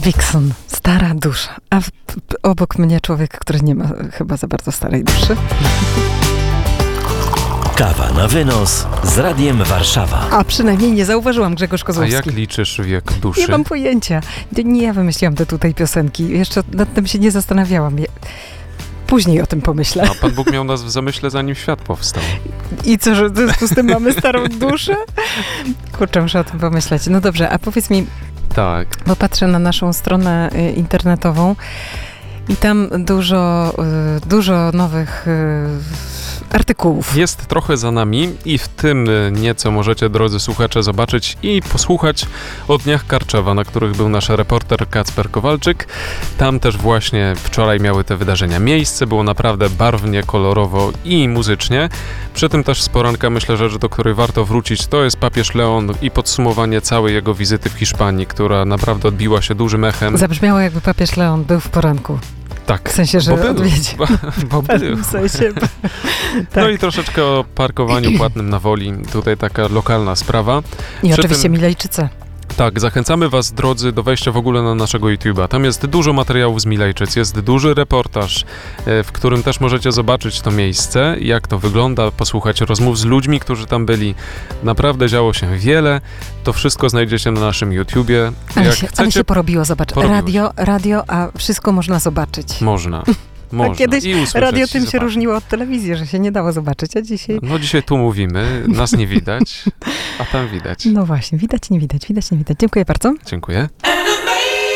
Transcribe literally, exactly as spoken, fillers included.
Vixen, stara dusza. A w, obok mnie człowiek, który nie ma chyba za bardzo starej duszy. Kawa na wynos z Radiem Warszawa. A przynajmniej nie zauważyłam, Grzegorz Kozłowski. A jak liczysz wiek duszy? Nie mam pojęcia. Nie ja wymyśliłam te tutaj piosenki. Jeszcze nad tym się nie zastanawiałam. Później o tym pomyślę. A Pan Bóg miał nas w zamyśle, zanim świat powstał. I co, że w związku z tym mamy starą duszę? Kurczę, muszę o tym pomyśleć. No dobrze, a powiedz mi, Tak. bo patrzę na naszą stronę internetową i tam dużo, dużo nowych artykułów. Jest trochę za nami i w tym nieco możecie, drodzy słuchacze, zobaczyć i posłuchać o Dniach Karczowa, na których był nasz reporter Kacper Kowalczyk. Tam też właśnie wczoraj miały te wydarzenia miejsce, było naprawdę barwnie, kolorowo i muzycznie. Przy tym też z poranka myślę, że rzecz, do której warto wrócić, to jest papież Leon i podsumowanie całej jego wizyty w Hiszpanii, która naprawdę odbiła się dużym echem. Zabrzmiało, jakby papież Leon był w poranku. Tak. W sensie, że Bo odwiedzi. Bo, bo był. W sensie. Tak. No i troszeczkę o parkowaniu płatnym na Woli. Tutaj taka lokalna sprawa. I Przy oczywiście tym, Milejczyce. Tak, zachęcamy was, drodzy, do wejścia w ogóle na naszego YouTube'a. Tam jest dużo materiałów z Milejczyc, jest duży reportaż, w którym też możecie zobaczyć to miejsce, jak to wygląda, posłuchać rozmów z ludźmi, którzy tam byli. Naprawdę działo się wiele. To wszystko znajdziecie na naszym YouTubie. Ale, jak się, chcecie, ale się porobiło, zobacz. porobiło radio, radio, a wszystko można zobaczyć. Można. Można. A kiedyś I usłyszeć, radio tym się zobaczyć. różniło od telewizji, że się nie dało zobaczyć, a dzisiaj... No dzisiaj tu mówimy, nas nie widać, a tam widać. No właśnie, widać, nie widać, widać, nie widać. Dziękuję bardzo. Dziękuję.